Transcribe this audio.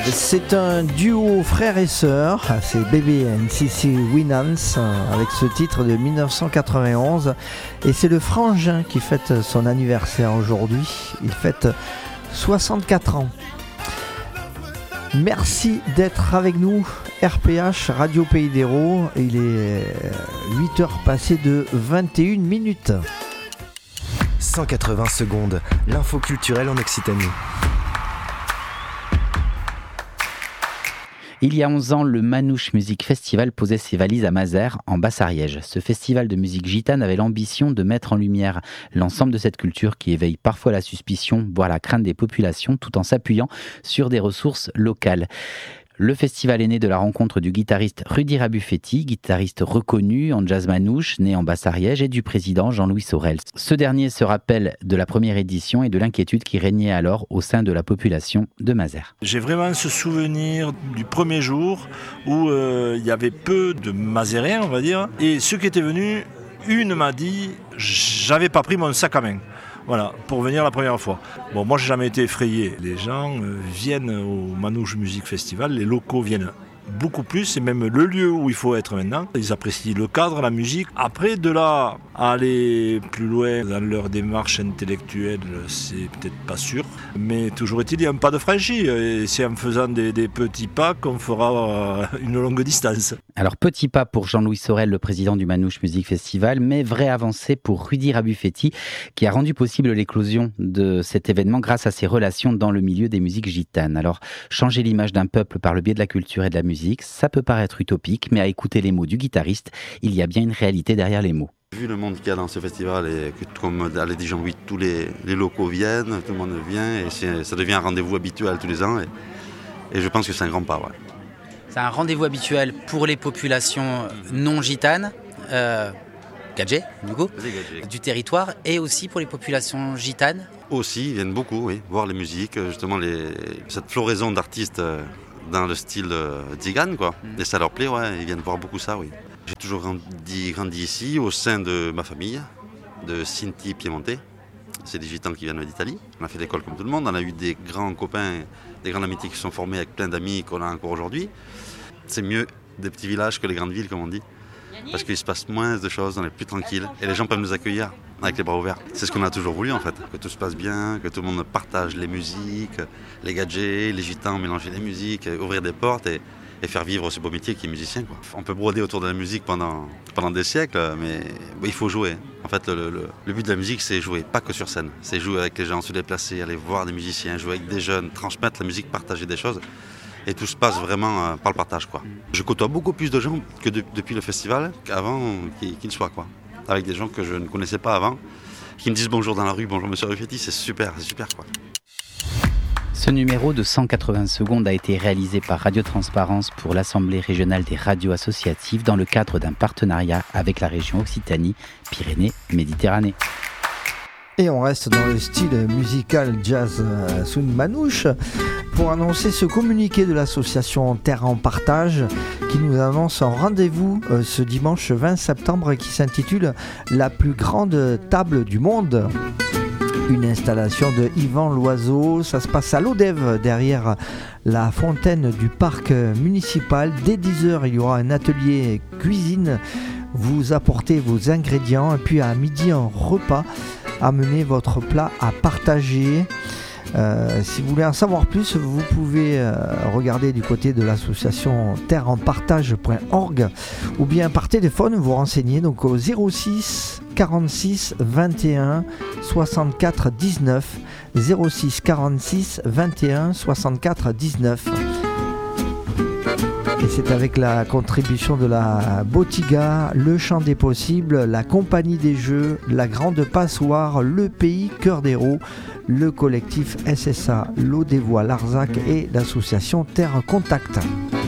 C'est un duo frère et sœur, c'est Bebe and Sissy Winans avec ce titre de 1991 et c'est le frangin qui fête son anniversaire aujourd'hui, il fête 64 ans. Merci d'être avec nous, RPH, Radio Pays d'Hérault, il est 8h passées de 21 minutes. 180 secondes, l'info culturelle en Occitanie. Il y a 11 ans, le Manouche Music Festival posait ses valises à Mazères, en Basse-Ariège. Ce festival de musique gitane avait l'ambition de mettre en lumière l'ensemble de cette culture qui éveille parfois la suspicion, voire la crainte des populations, tout en s'appuyant sur des ressources locales. Le festival est né de la rencontre du guitariste Rudy Rabuffetti, guitariste reconnu en jazz manouche, né en Basse-Ariège, et du président Jean-Louis Sorel. Ce dernier se rappelle de la première édition et de l'inquiétude qui régnait alors au sein de la population de Mazères. J'ai vraiment ce souvenir du premier jour où il y avait peu de Mazériens, on va dire, et ceux qui étaient venus, une m'a dit « j'avais pas pris mon sac à main ». Voilà, pour venir la première fois. Bon, moi, j'ai jamais été effrayé. Les gens viennent au Manouche Music Festival, les locaux viennent beaucoup plus, c'est même le lieu où il faut être maintenant. Ils apprécient le cadre, la musique. Après, de là à aller plus loin dans leur démarche intellectuelle, c'est peut-être pas sûr. Mais toujours est-il, il y a un pas de franchi. Et c'est en faisant des petits pas qu'on fera une longue distance. Alors, petit pas pour Jean-Louis Sorel, le président du Manouche Music Festival, mais vraie avancée pour Rudy Rabuffetti, qui a rendu possible l'éclosion de cet événement grâce à ses relations dans le milieu des musiques gitanes. Alors, changer l'image d'un peuple par le biais de la culture et de la musique, ça peut paraître utopique, mais à écouter les mots du guitariste, il y a bien une réalité derrière les mots. Vu le monde qu'il y a dans ce festival et que, comme l'a dit Jean-Louis, tous les locaux viennent, tout le monde vient et ça devient un rendez-vous habituel tous les ans et je pense que c'est un grand pas. Ouais. C'est un rendez-vous habituel pour les populations non gitanes, gadgets du coup, du territoire, et aussi pour les populations gitanes. Aussi, ils viennent beaucoup, oui, voir les musiques, justement cette floraison d'artistes dans le style tzigane, quoi. Et ça leur plaît, ouais, ils viennent voir beaucoup ça, oui. J'ai toujours grandi ici, au sein de ma famille, de Sinti Piemontais. C'est des gitans qui viennent d'Italie. On a fait l'école comme tout le monde, on a eu des grands copains, des grandes amitiés qui se sont formées avec plein d'amis qu'on a encore aujourd'hui. C'est mieux des petits villages que les grandes villes, comme on dit. Parce qu'il se passe moins de choses, on est plus tranquille et les gens peuvent nous accueillir avec les bras ouverts. C'est ce qu'on a toujours voulu en fait, que tout se passe bien, que tout le monde partage les musiques, les gadgets, les gitans, mélanger les musiques, ouvrir des portes et faire vivre ce beau métier qui est musicien, quoi. On peut broder autour de la musique pendant des siècles, mais il faut jouer. En fait, le but de la musique, c'est jouer, pas que sur scène. C'est jouer avec les gens, se déplacer, aller voir des musiciens, jouer avec des jeunes, transmettre la musique, partager des choses. Et tout se passe vraiment par le partage, quoi. Je côtoie beaucoup plus de gens que depuis le festival qu'avant qu'il ne soit, quoi. Avec des gens que je ne connaissais pas avant, qui me disent bonjour dans la rue, bonjour monsieur Rabuffetti, c'est super, quoi. Ce numéro de 180 secondes a été réalisé par Radio Transparence pour l'Assemblée régionale des radios associatives dans le cadre d'un partenariat avec la région Occitanie, Pyrénées-Méditerranée. Et on reste dans le style musical jazz Swing Manouche pour annoncer ce communiqué de l'association Terre en Partage qui nous annonce un rendez-vous ce dimanche 20 septembre qui s'intitule « La plus grande table du monde ». Une installation de Yvan Loiseau, ça se passe à l'Odève derrière la fontaine du parc municipal. Dès 10h, il y aura un atelier cuisine, vous apportez vos ingrédients et puis à midi un repas. Amenez votre plat à partager. Si vous voulez en savoir plus, vous pouvez regarder du côté de l'association terreenpartage.org ou bien par téléphone vous renseigner donc au 06 46 21 64 19 06 46 21 64 19. Et c'est avec la contribution de la Botiga, le Chant des Possibles, la Compagnie des Jeux, la Grande Passoire, le Pays Cœur d'Hérault, le collectif SSA, l'Eau des Voix Larzac et l'association Terre Contact.